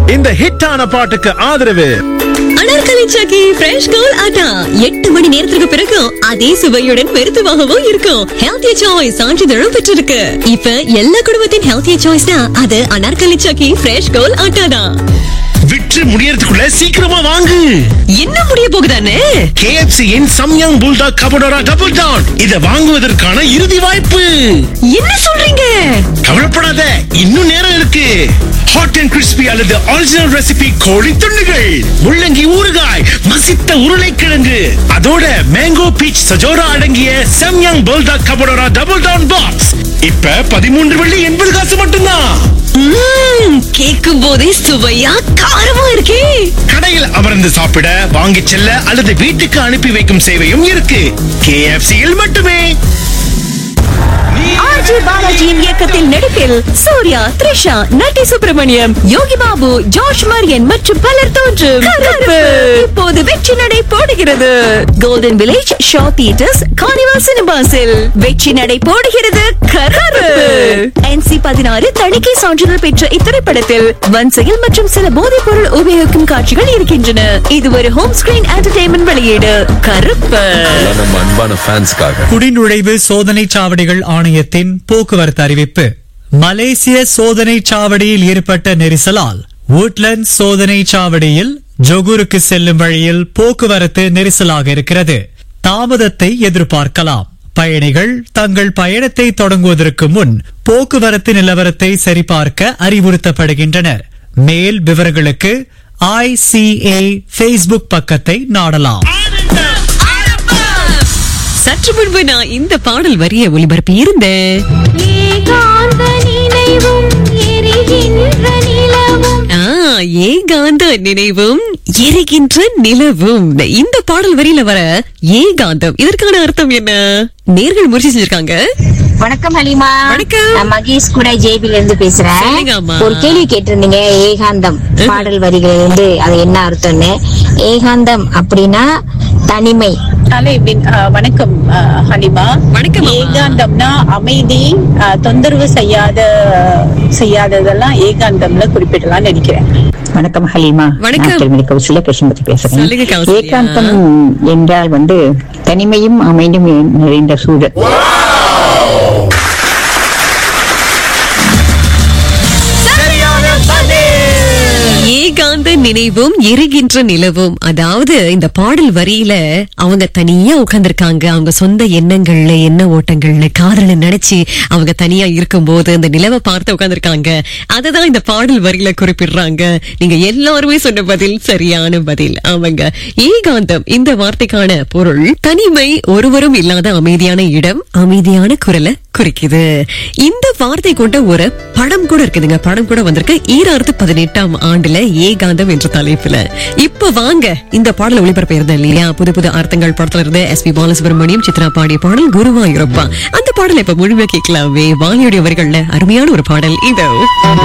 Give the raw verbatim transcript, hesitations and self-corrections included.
இந்த ஹிட்டான பாட்டுக்கு ஆதரவு அனார்கலி சக்கி ஃப்ரெஷ் கோல் ஆட்டா. எட்டு மணி நேரத்துக்கு பிறகு அதே சுவையுடன் வெறுத்துவாகவும் இருக்கும். ஹெல்த்தி சாய்ஸ் சான்றிதழும் பெற்றிருக்கு. இப்ப எல்லா குடும்பத்தின் ஹெல்த்தி சாய்ஸ்னா அது அனார்கலி சக்கி ஃப்ரெஷ் கோல் ஆட்டா தான். விற்று முடியறதுக்குள்ள சீக்கிரமா வாங்கு. என்ன முடிய போகுதானே? K F C இன் சம்யங் புல்டாக் கபடோரா டபுள் டவுன் இத வாங்குவதற்கான இறுதி வாய்ப்பு. என்ன சொல்றீங்க? கவலைப்படாத, இன்னும் நேரம் இருக்கு. ஹாட் அண்ட் கிறிஸ்பி அல்லது ஒரிஜினல் ரெசிபி கோழி துண்டுகள், முள்ளங்கி ஊறுகாய், மசித்த உருளைக்கிழங்கு, அதோட மேங்கோ பீச் சஜோரா அடங்கிய சம்யங் புல்டாக் கபடோரா டபுள் டவுன் பாக்ஸ் இப்ப பதிமூன்று வெள்ளி எண்பது காசு மட்டும்தான். கேட்கும் போதே சுவையா காரமா இருக்கே. கடையில் அமர்ந்து சாப்பிட, வாங்கி செல்ல அல்லது வீட்டுக்கு அனுப்பி வைக்கும் சேவையும் இருக்கு. K F C இல் மட்டுமே. ஆர்ஜி பாலாஜியின் இயக்கத்தில் நடிப்பில் சூர்யா, த்ரிஷா, நட்டி சுப்பிரமணியம், யோகி பாபு, ஜார்ஜ் மரியன் மற்றும் பலர் தோன்றும் கருப்பு இப்போது வெற்றி நடை போடுகிறது. Golden village, Shah theatres, carnival சினிமாஸில் வெற்றி நடை போடுகிறது கருப்பு. N C பதினாறு தணிக்கை சான்றிதழ் பெற்ற இத்திரைப்படத்தில் வன்செயல் மற்றும் சில போதைப் பொருள் உபயோகிக்கும் காட்சிகள் இருக்கின்றன. இது ஒரு ஹோம் ஸ்கிரீன் என்டர்டெயின்மெண்ட் வெளியீடு. கருப்பு. குடிநுழைவு சோதனை சாவடிகள் ஆணையத்தின் போக்குவரத்து அறிவிப்பு. மலேசிய சோதனை சாவடியில் ஏற்பட்ட நெரிசலால் woodland சோதனை சாவடியில் ஜொகூருக்கு செல்லும் வழியில் போக்குவரத்து நெரிசலாக இருக்கிறது. தாமதத்தை எதிர்பார்க்கலாம். பயணிகள் தங்கள் பயணத்தை தொடங்குவதற்கு முன் போக்குவரத்து நிலவரத்தை சரிபார்க்க அறிவுறுத்தப்படுகின்றனர். மேல் விவரங்களுக்கு I C A Facebook பக்கத்தை நாடலாம். சற்று முன்பு நான் இந்த பாடல் வரிய ஒளிபரப்பி இருந்தேன். ஏகாந்த நினைவும் எரிகின்ற நிலவும். இந்த பாடல் வரியில வர ஏகாந்தம் இதற்கான அர்த்தம் என்ன? நேர்கள் முயற்சி செஞ்சிருக்காங்க. வணக்கம் ஹலிமா. வணக்கம். நான் மகேஷ் கூட ஜேபில இருந்து பேசுறேன். ஒரு கேள்வி கேட்டிருந்தீங்க, ஏகாந்தம் பாடல் வரிகள் இருந்து அது என்ன அர்த்தம்னு. ஏகாந்தம் அப்படின்னா தனிமை. வணக்கம் ஹலிமா. வணக்கம். ஏகாந்தம்னா அமைதி, தொந்தரவு செய்யாத செய்யாததெல்லாம் ஏகாந்தம்ல குறிப்பிடலாம் நினைக்கிறேன். வணக்கம் ஹலிமா. வணக்கம். கௌசல்யா கிருஷ்ணன் பத்தி பேசுறேன். சொல்லுங்க கௌசல்யா. ஏகாந்தம் என்றால் வந்து தனிமையும் அமைதியும் நிறைந்த சூழல். ஏகாந்த நினைவும் எரிகின்ற நிலவும். அதாவது இந்த பாடல் வரியில அவங்க தனியா உட்கார்ந்துருக்காங்க. அவங்க சொந்த எண்ணங்கள்ல, எண்ண ஓட்டங்கள்ல, காதல நினைச்சு அவங்க தனியா இருக்கும் போது அந்த நிலவை பார்த்து உட்கார்ந்துருக்காங்க. அததான் இந்த பாடல் வரியில குறிப்பிடுறாங்க. நீங்க எல்லாருமே சொன்ன பதில் சரியான பதில். அவங்க ஏகாந்தம் இந்த வார்த்தைக்கான பொருள் தனிமை, ஒருவரும் இல்லாத அமைதியான இடம், அமைதியான குரலை குறிக்குது. இந்த வார்த்தை கொண்ட ஒரு படம் கூட இருக்குதுங்க. படம் கூட வந்திருக்கு ஈராயிரத்து பதினெட்டாம் ஆண்டுல ஏகாந்தம் என்ற தலைப்புல. இப்ப வாங்க இந்த பாடல் ஒளிபரப்ப இருந்தேன் இல்லையா? புது புது அர்த்தங்கள் படத்துல இருந்து எஸ் பி பாலசுப்ரமணியம், சித்ரா பாடிய பாடல் குருவாயூரப்பா. அந்த பாடலை இப்ப முழுமையா கேட்கலாமே. வாலியுடைய வரிகள்ல அருமையான ஒரு பாடல் இதோ.